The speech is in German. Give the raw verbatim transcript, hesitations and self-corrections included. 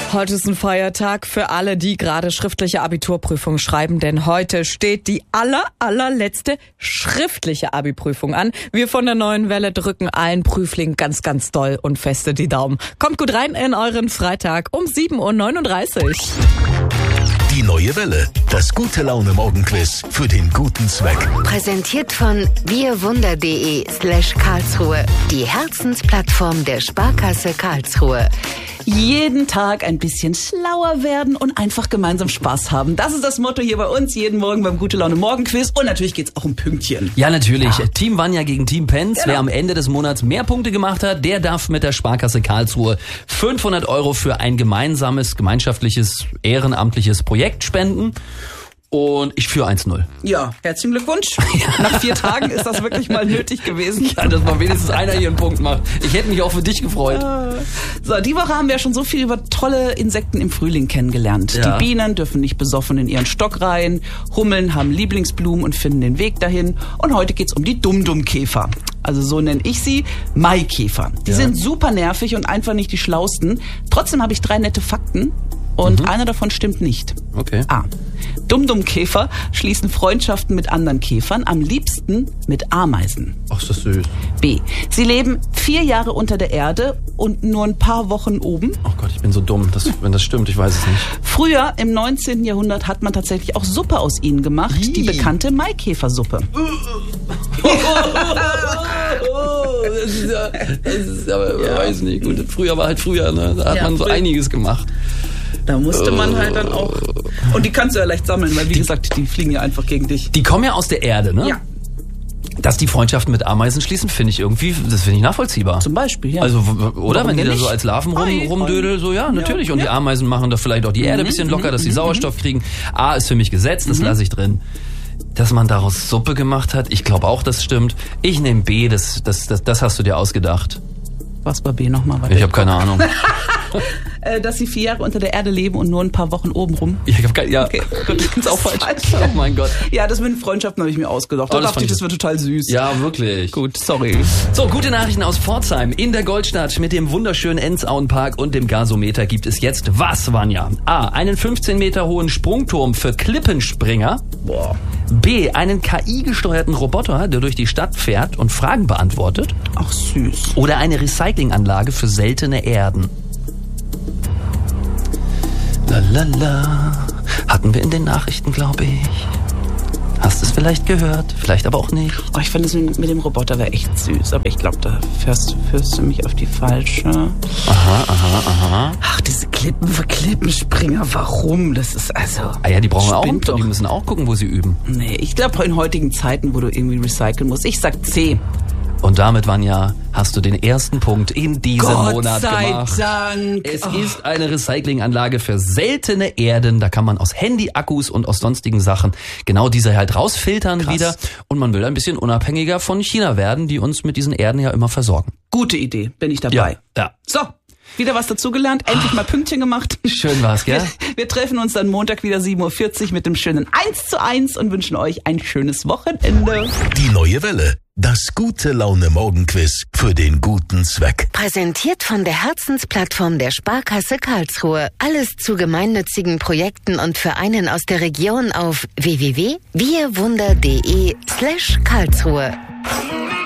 Heute ist ein Feiertag für alle, die gerade schriftliche Abiturprüfungen schreiben, denn heute steht die aller, allerletzte schriftliche Abi-Prüfung an. Wir von der Neuen Welle drücken allen Prüflingen ganz, ganz doll und feste die Daumen. Kommt gut rein in euren Freitag um sieben Uhr neununddreißig. Die Neue Welle, das Gute-Laune-Morgenquiz für den guten Zweck. Präsentiert von wirwunder.de slash Karlsruhe, die Herzensplattform der Sparkasse Karlsruhe. Jeden Tag ein bisschen schlauer werden und einfach gemeinsam Spaß haben. Das ist das Motto hier bei uns, jeden Morgen beim Gute-Laune-Morgenquiz. Und natürlich geht's auch um Pünktchen. Ja, natürlich. Ja. Team Vanja gegen Team Penz. Genau. Wer am Ende des Monats mehr Punkte gemacht hat, der darf mit der Sparkasse Karlsruhe fünfhundert Euro für ein gemeinsames, gemeinschaftliches, ehrenamtliches Projekt spenden. Und ich führe eins null. Ja, herzlichen Glückwunsch. Nach vier Tagen ist das wirklich mal nötig gewesen. Ja, dass mal wenigstens einer hier einen Punkt macht. Ich hätte mich auch für dich gefreut. So, die Woche haben wir schon so viel über tolle Insekten im Frühling kennengelernt. Ja. Die Bienen dürfen nicht besoffen in ihren Stock rein. Hummeln haben Lieblingsblumen und finden den Weg dahin. Und heute geht's um die Dum-Dum-Käfer. Also so nenne ich sie, Maikäfer. Die Ja. sind super nervig und einfach nicht die schlausten. Trotzdem habe ich drei nette Fakten. Und Mhm. einer davon stimmt nicht. Okay. A. Dum-Dum-Käfer schließen Freundschaften mit anderen Käfern, am liebsten mit Ameisen. Ach, ist das süß. B. Sie leben vier Jahre unter der Erde und nur ein paar Wochen oben. Oh Gott, ich bin so dumm. Das, wenn das stimmt, ich weiß es nicht. Früher, im neunzehnten Jahrhundert, hat man tatsächlich auch Suppe aus ihnen gemacht. Ih. Die bekannte Maikäfersuppe. das ist ja, das ist aber, ja. weiß nicht. Gut, früher war halt früher, ne? Da hat Ja, man so früher. einiges gemacht. Da musste man halt dann auch... Und die kannst du ja leicht sammeln, weil wie gesagt, die fliegen ja einfach gegen dich. Die kommen ja aus der Erde, ne? Ja, Dass die Freundschaften mit Ameisen schließen, finde ich irgendwie, das finde ich nachvollziehbar. zum Beispiel, ja. Also, w- oder? Warum Wenn die denn da so nicht? als Larven rum, Ei, rumdödeln, so, ja, natürlich. Und die ja. Ameisen machen da vielleicht auch die Erde ein bisschen locker, dass sie Sauerstoff kriegen. A, ist für mich Gesetz, das lasse ich drin. Dass man daraus Suppe gemacht hat, ich glaube auch, das stimmt. Ich nehme B, das, das, das, das hast du dir ausgedacht. Was war B nochmal? Ich habe keine Ahnung. Äh, dass sie vier Jahre unter der Erde leben und nur ein paar Wochen oben rum. Ich habe keine, ja. Okay, gut, ich kenn's auch falsch. Oh mein Gott. Ja, das mit den Freundschaften habe ich mir ausgedacht. Oh, Da das dachte fand ich, ich- das wird total süß. Ja, wirklich. Gut, sorry. So, gute Nachrichten aus Pforzheim. In der Goldstadt mit dem wunderschönen Enzauenpark und dem Gasometer gibt es jetzt was, Vanja? A. Einen fünfzehn Meter hohen Sprungturm für Klippenspringer. Boah. B. Einen K I-gesteuerten Roboter, der durch die Stadt fährt und Fragen beantwortet. Ach, süß. Oder eine Recyclinganlage für seltene Erden. Lalala. Hatten wir in den Nachrichten, glaube ich. Hast es vielleicht gehört, vielleicht aber auch nicht. Oh, ich fand das mit mit dem Roboter wäre echt süß. Aber ich glaube, da fährst, führst du mich auf die falsche. Aha, aha, aha. Ach, diese Klippen für Klippenspringer, warum? Das ist also... Ah ja, die brauchen auch, Spinnt die doch. müssen auch gucken, wo sie üben. Nee, ich glaube in heutigen Zeiten, wo du irgendwie recyceln musst. Ich sag C. Und damit, Vanja, hast du den ersten Punkt in diesem Gott Monat sei gemacht. Dank. Es Oh. ist eine Recyclinganlage für seltene Erden. Da kann man aus Handy-Akkus und aus sonstigen Sachen genau diese halt rausfiltern Krass. wieder. Und man will ein bisschen unabhängiger von China werden, die uns mit diesen Erden ja immer versorgen. Gute Idee, bin ich dabei. ja. So, wieder was dazugelernt, endlich mal Pünktchen gemacht. Schön war's, gell? Wir, wir treffen uns dann Montag wieder sieben Uhr vierzig mit dem schönen eins zu eins und wünschen euch ein schönes Wochenende. Die Neue Welle, das Gute-Laune-Morgenquiz für den guten Zweck. Präsentiert von der Herzensplattform der Sparkasse Karlsruhe. Alles zu gemeinnützigen Projekten und Vereinen aus der Region auf w w w punkt wirwunder punkt de slash Karlsruhe.